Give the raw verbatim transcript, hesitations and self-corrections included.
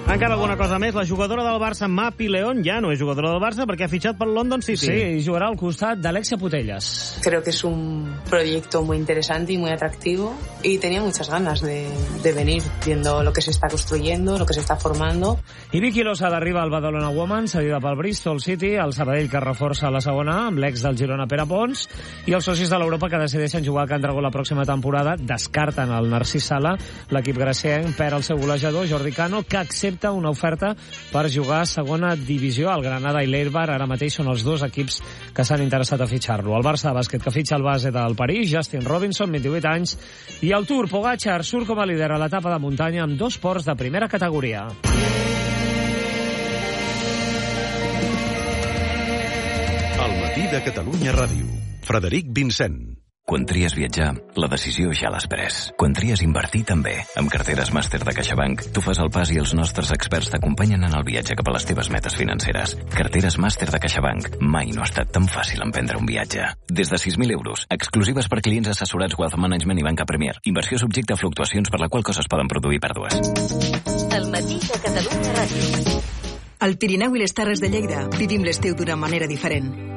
Encara alguna cosa més, la jugadora del Barça, Mapi León, ja no és jugadora del Barça perquè ha fitxat per London City. Sí, y jugará al costat d'Alexia Putellas. Creo que es un proyecto muy interesante y muy atractivo y tenía muchas ganas de, de venir, viendo lo que se está construyendo, lo que se está formando. I Vicky Losada arriba al Badalona Women, cedida pel Bristol City, el Sabadell que reforça la segona amb l'ex del Girona Pere Pons, i els socis de l'Europa que decideixen jugar a Can Dragó la pròxima temporada descarten el Narcís Sala. L'equip gracienc perd el seu golejador, Jordi Cano, que accepta una oferta per jugar a segona divisió. El Granada i l'Eibar ara mateix són els dos equips que s'han interessat a fitxar-lo. El Barça de bàsquet que fitxa el base del París, Justin Robinson, vint-i-vuit anys, i el Tour, Pogačar surt com a líder a l'etapa de muntanya amb dos ports de primera categoria. Al matí de Catalunya Ràdio. Frederic Vincent. Quan tries viatjar, la decisió ja l'has pres. Quan tries invertir, també. Amb carteres màster de CaixaBank, tu fas el pas i els nostres experts t'acompanyen en el viatge cap a les teves metes financeres. Carteres màster de CaixaBank. Mai no ha estat tan fàcil emprendre un viatge. Des de sis mil euros, exclusives per clients assessorats Wealth Management i Banca Premier. Inversió subjecte a fluctuacions per la qual cosa es poden produir pèrdues. El matí de Catalunya Ràdio. Al Pirineu i les Terres de Lleida vivim l'estiu d'una manera diferent.